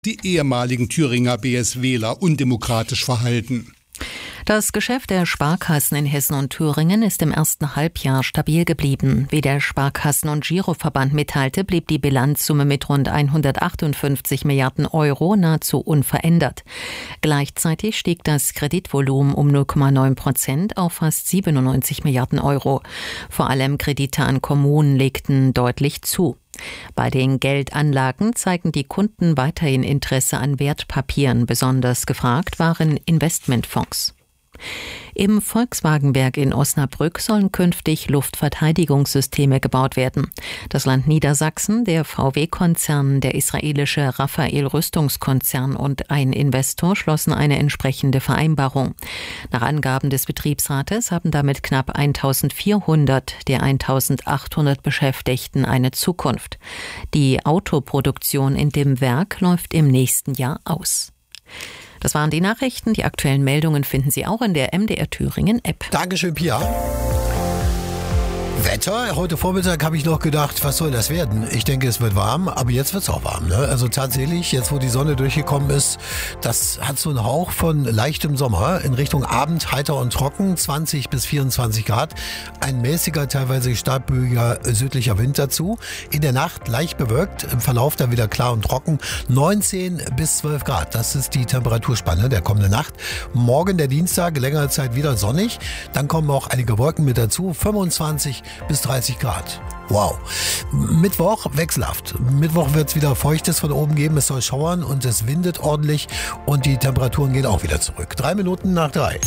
die ehemaligen Thüringer BSWler undemokratisch verhalten. Das Geschäft der Sparkassen in Hessen und Thüringen ist im ersten Halbjahr stabil geblieben. Wie der Sparkassen- und Giroverband mitteilte, blieb die Bilanzsumme mit rund 158 Milliarden Euro nahezu unverändert. Gleichzeitig stieg das Kreditvolumen um 0,9% auf fast 97 Milliarden Euro. Vor allem Kredite an Kommunen legten deutlich zu. Bei den Geldanlagen zeigen die Kunden weiterhin Interesse an Wertpapieren. Besonders gefragt waren Investmentfonds. Im Volkswagenwerk in Osnabrück sollen künftig Luftverteidigungssysteme gebaut werden. Das Land Niedersachsen, der VW-Konzern, der israelische Rafael Rüstungskonzern und ein Investor schlossen eine entsprechende Vereinbarung. Nach Angaben des Betriebsrates haben damit knapp 1400 der 1800 Beschäftigten eine Zukunft. Die Autoproduktion in dem Werk läuft im nächsten Jahr aus. Das waren die Nachrichten. Die aktuellen Meldungen finden Sie auch in der MDR Thüringen App. Dankeschön, Pia. Wetter. Heute Vormittag habe ich noch gedacht, was soll das werden? Ich denke, es wird warm, aber jetzt wird es auch warm. Ne? Also tatsächlich, jetzt wo die Sonne durchgekommen ist, das hat so einen Hauch von leichtem Sommer. In Richtung Abend heiter und trocken, 20 bis 24 Grad. Ein mäßiger, teilweise starkböiger südlicher Wind dazu. In der Nacht leicht bewölkt, im Verlauf dann wieder klar und trocken. 19 bis 12 Grad, das ist die Temperaturspanne der kommenden Nacht. Morgen, der Dienstag, längere Zeit wieder sonnig. Dann kommen auch einige Wolken mit dazu. 25 bis 30 Grad. Wow. Mittwoch wechselhaft. Mittwoch wird es wieder Feuchtes von oben geben. Es soll schauern und es windet ordentlich und die Temperaturen gehen auch wieder zurück. 3 Minuten nach 3.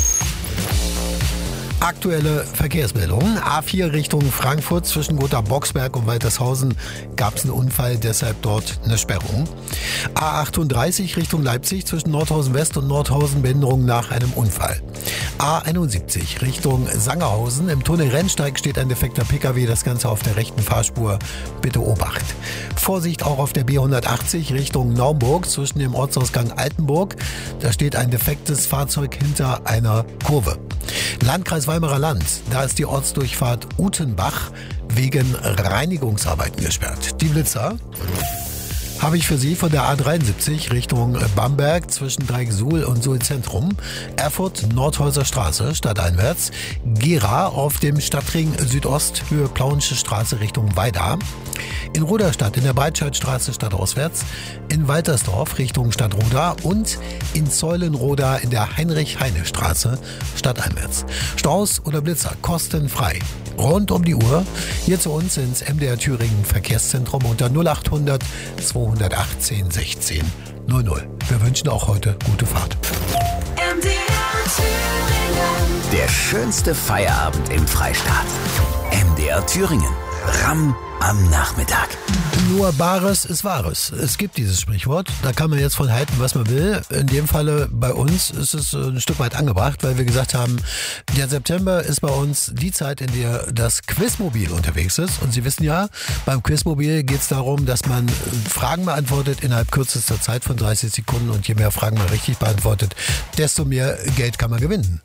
Aktuelle Verkehrsmeldungen. A4 Richtung Frankfurt zwischen Gotha-Boxberg und Waltershausen gab es einen Unfall, deshalb dort eine Sperrung. A38 Richtung Leipzig zwischen Nordhausen West und Nordhausen Behinderung nach einem Unfall. A71 Richtung Sangerhausen. Im Tunnel Rennsteig steht ein defekter Pkw, das Ganze auf der rechten Fahrspur. Bitte Obacht. Vorsicht auch auf der B180 Richtung Naumburg zwischen dem Ortsausgang Altenburg. Da steht ein defektes Fahrzeug hinter einer Kurve. Landkreis Weimarer Land, da ist die Ortsdurchfahrt Utenbach wegen Reinigungsarbeiten gesperrt. Die Blitzer habe ich für Sie von der A73 Richtung Bamberg zwischen Dreieck-Suhl und Suhl-Zentrum, Erfurt Nordhäuser Straße stadteinwärts, Gera auf dem Stadtring Südost Höhe Plauensche Straße Richtung Weida, in Ruderstadt in der Breitscheidstraße stadtauswärts, in Waltersdorf Richtung Stadtroda und in Zeulenroda in der Heinrich-Heine-Straße stadteinwärts. Staus oder Blitzer kostenfrei. Rund um die Uhr hier zu uns ins MDR Thüringen Verkehrszentrum unter 0800 218 16 00. Wir wünschen auch heute gute Fahrt. MDR Thüringen. Der schönste Feierabend im Freistaat. MDR Thüringen. Ramm am Nachmittag. Nur Bares ist Wahres. Es gibt dieses Sprichwort. Da kann man jetzt von halten, was man will. In dem Falle bei uns ist es ein Stück weit angebracht, weil wir gesagt haben, der September ist bei uns die Zeit, in der das Quizmobil unterwegs ist. Und Sie wissen ja, beim Quizmobil geht es darum, dass man Fragen beantwortet innerhalb kürzester Zeit von 30 Sekunden. Und je mehr Fragen man richtig beantwortet, desto mehr Geld kann man gewinnen.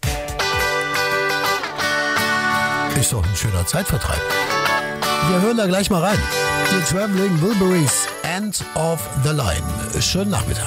Ist doch ein schöner Zeitvertreib. Wir hören da gleich mal rein. Die Traveling Wilburys, End of the Line. Schönen Nachmittag.